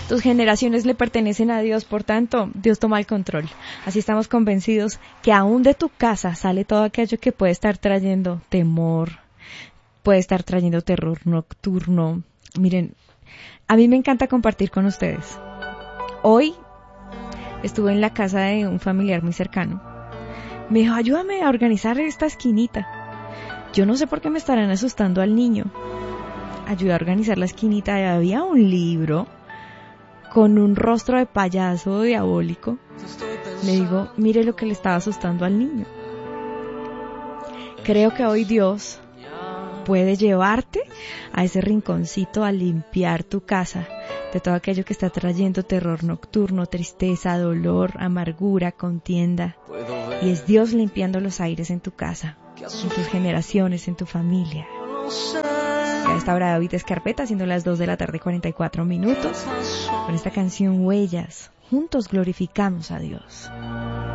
Tus generaciones le pertenecen a Dios, por tanto, Dios toma el control. Así estamos convencidos que aún de tu casa sale todo aquello que puede estar trayendo temor, puede estar trayendo terror nocturno. Miren, a mí me encanta compartir con ustedes. Hoy estuve en la casa de un familiar muy cercano. Me dijo, ayúdame a organizar esta esquinita. Yo no sé por qué me estarán asustando al niño. Ayudé a organizar la esquinita y había un libro con un rostro de payaso diabólico. Le digo, mire lo que le estaba asustando al niño. Creo que hoy Dios puede llevarte a ese rinconcito a limpiar tu casa de todo aquello que está trayendo terror nocturno, tristeza, dolor, amargura, contienda. Y es Dios limpiando los aires en tu casa, en tus generaciones, en tu familia. A esta hora David Escarpeta, siendo las 2 de la tarde 44 minutos, con esta canción Huellas. Juntos glorificamos a Dios.